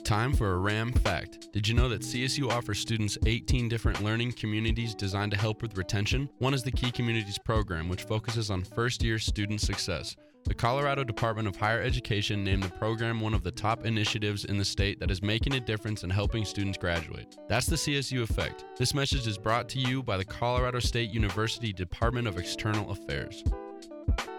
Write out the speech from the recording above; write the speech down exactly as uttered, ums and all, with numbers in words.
Time for a RAM fact. Did you know that C S U offers students eighteen different learning communities designed to help with retention? One is the Key Communities program, which focuses on first-year student success. The Colorado Department of Higher Education named the program one of the top initiatives in the state that is making a difference in helping students graduate. That's the C S U Effect. This message is brought to you by the Colorado State University Department of External Affairs.